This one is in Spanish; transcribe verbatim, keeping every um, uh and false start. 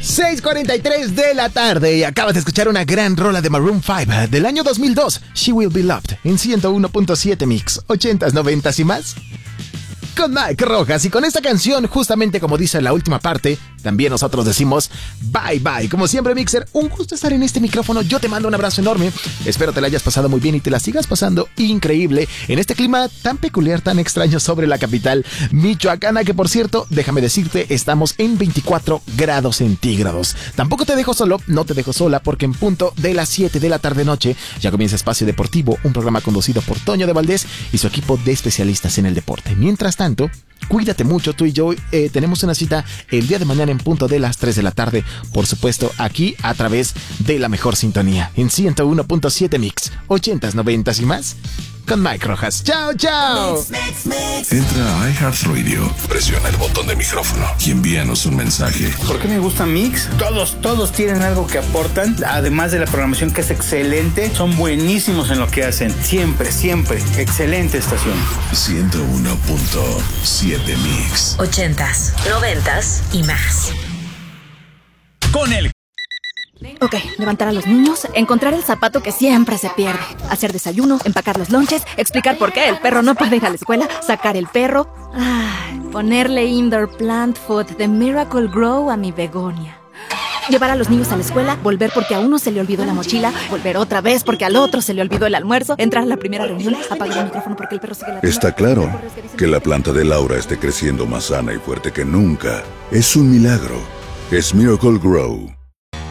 seis cuarenta y tres de la tarde y acabas de escuchar una gran rola de Maroon cinco del año dos mil dos, She Will Be Loved, en ciento uno punto siete Mix, ochentas, noventas y más. Con Mike Rojas, y con esta canción, justamente como dice en la última parte, también nosotros decimos bye bye. Como siempre, Mixer, un gusto estar en este micrófono. Yo te mando un abrazo enorme. Espero te la hayas pasado muy bien y te la sigas pasando increíble en este clima tan peculiar, tan extraño sobre la capital michoacana, que por cierto, déjame decirte, estamos en veinticuatro grados centígrados. Tampoco te dejo solo, no te dejo sola, porque en punto de las siete de la tarde noche ya comienza Espacio Deportivo, un programa conducido por Toño de Valdés y su equipo de especialistas en el deporte. Mientras tanto, cuídate mucho, tú y yo eh, tenemos una cita el día de mañana en punto de las tres de la tarde, por supuesto aquí a través de la mejor sintonía en ciento uno punto siete Mix, ochentas, noventas y más, con Mike Rojas. ¡Chao, chao! Mix, mix, mix. Entra a iHeartRadio, presiona el botón de micrófono y envíanos un mensaje. ¿Por qué me gusta Mix? Todos, todos tienen algo que aportan, además de la programación que es excelente, son buenísimos en lo que hacen. Siempre, siempre, excelente estación. ciento uno punto siete Mix. Ochentas, noventas y más. Con el... Ok, levantar a los niños, encontrar el zapato que siempre se pierde, hacer desayuno, empacar los lonches, explicar por qué el perro no puede ir a la escuela, sacar el perro, ay, ponerle indoor plant food de Miracle Grow a mi begonia. Llevar a los niños a la escuela, volver porque a uno se le olvidó la mochila, volver otra vez porque al otro se le olvidó el almuerzo, entrar a la primera reunión, apagar el micrófono porque el perro sigue latiendo. Está claro que la planta de Laura esté creciendo más sana y fuerte que nunca. Es un milagro. Es Miracle Grow.